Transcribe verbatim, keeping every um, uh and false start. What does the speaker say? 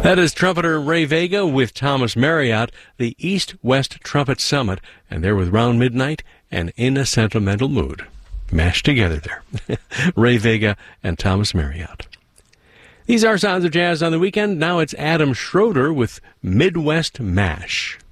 That is trumpeter Ray Vega with Thomas Marriott, the East-West Trumpet Summit, and they're with Round Midnight and In a Sentimental Mood. Mashed together there. Ray Vega and Thomas Marriott. These are Sounds of Jazz on the Weekend. Now it's Adam Schroeder with Midwest Mash.